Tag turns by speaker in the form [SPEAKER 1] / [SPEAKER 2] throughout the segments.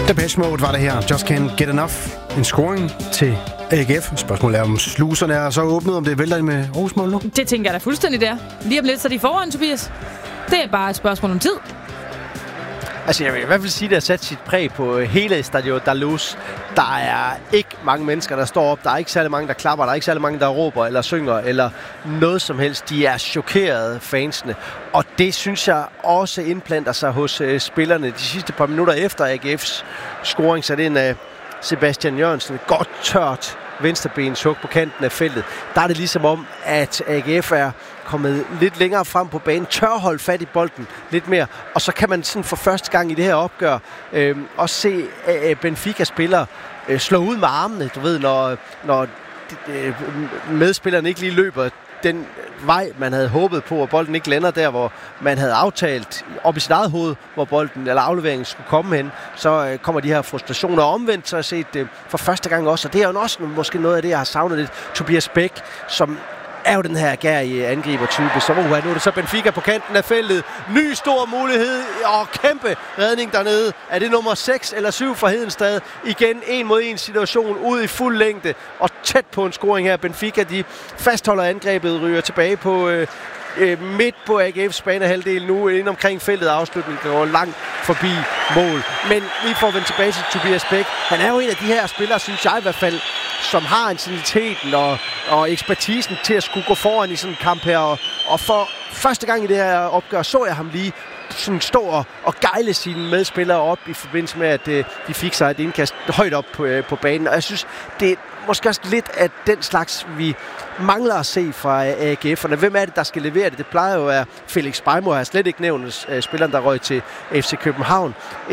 [SPEAKER 1] Depeche Mode var det her. Just Can't Get Enough. En scoring til AGF. Spørgsmålet er, om sluserne er så åbnet, om det vælter med Aarhus mål nu?
[SPEAKER 2] Det tænker jeg da fuldstændig der. Lige om lidt, så er de foran, Tobias. Det er bare et spørgsmål om tid.
[SPEAKER 3] Altså, jeg vil i hvert fald sige, at det har sat sit præg på hele Stadion Dalus. Der er ikke mange mennesker, der står op. Der er ikke særlig mange, der klapper. Der er ikke særlig mange, der råber eller synger eller noget som helst. De er chokerede, fansene. Og det synes jeg også indplanter sig hos spillerne. De sidste par minutter efter AGF's scoring, så det er en Sebastian Jørgensen. Et godt tørt venstrebenshug på kanten af feltet. Der er det ligesom om, at AGF er kommet lidt længere frem på banen, tør holde fat i bolden lidt mere, og så kan man sådan for første gang i det her opgør også se Benfica-spillere slå ud med armene, du ved, når medspillerne ikke lige løber den vej, man havde håbet på, og bolden ikke lander der, hvor man havde aftalt op i sit eget hoved, hvor bolden eller afleveringen skulle komme hen, så kommer de her frustrationer omvendt, så har jeg set for første gang også, og det er jo også måske noget af det, jeg har savnet lidt. Tobias Bæk, som er jo den her gærige angribertype. Så nu er det så Benfica på kanten af feltet. Ny stor mulighed og kæmpe redning dernede. Er det nummer 6 eller 7 for Hedenstad? Igen 1-mod-1 situation ud i fuld længde og tæt på en scoring her. Benfica, de fastholder angrebet, ryger tilbage på midt på AGF's banehalvdel nu, ind omkring feltet. Afslutningen går langt forbi mål. Men vi får vendt tilbage til Tobias Bæk. Han er jo en af de her spillere, synes jeg i hvert fald, som har intensiteten og ekspertisen til at skulle gå foran i sådan en kamp her. Og for første gang i det her opgør, så jeg ham lige sådan stå og gejle sine medspillere op i forbindelse med, at de fik sig et indkast højt op på banen. Og jeg synes, det er måske også lidt af den slags, vi mangler at se fra AGF'erne. Hvem er det, der skal levere det? Det plejer jo at være Felix Beimo. Jeg har slet ikke nævnt spilleren, der røg til FC København.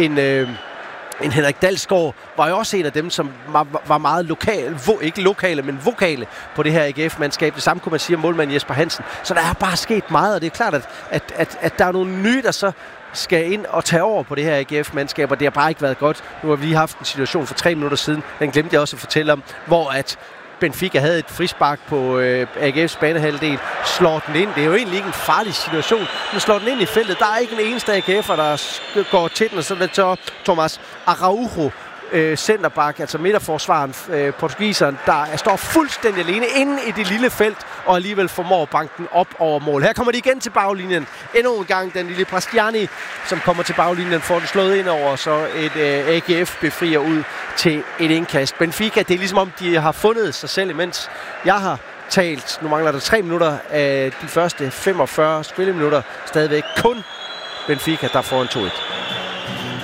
[SPEAKER 3] En Henrik Dalsgaard var jo også en af dem, som var meget ikke lokale, men vokale på det her AGF-mandskab. Det samme kunne man sige om målmanden Jesper Hansen. Så der er bare sket meget, og det er klart, at der er nogle nye, der så skal ind og tage over på det her AGF-mandskab, og det har bare ikke været godt. Nu har vi lige haft en situation for 3 minutter siden, den glemte jeg også at fortælle om, hvor at Benfica havde et frispark på AGF's banehalvdel, slår den ind. Det er jo egentlig ikke en farlig situation, men slår den ind i feltet. Der er ikke en eneste AGF'er, der går til den, og så er det så Thomas Araujo, centerback, altså midterforsvaren, portugiseren, der står fuldstændig alene inde i det lille felt, og alligevel formår banken op over mål. Her kommer de igen til baglinjen. Endnu en gang den lille Prastiani, som kommer til baglinjen, får den slået ind over, så et AGF befrier ud til et indkast. Benfica, det er ligesom om, de har fundet sig selv, imens jeg har talt. Nu mangler der 3 minutter af de første 45 spilleminutter. Stadigvæk kun Benfica, der får en 2-1.